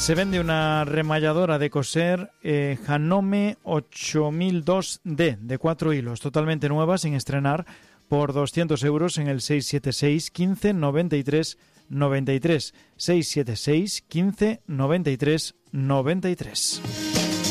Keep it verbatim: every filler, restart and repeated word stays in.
Se vende una remalladora de coser eh, Hanome ocho mil dos D de cuatro hilos, totalmente nueva, sin estrenar, por doscientos euros en el seis siete seis, quince, noventa y tres, noventa y tres. seis siete seis, quince, noventa y tres, noventa y tres.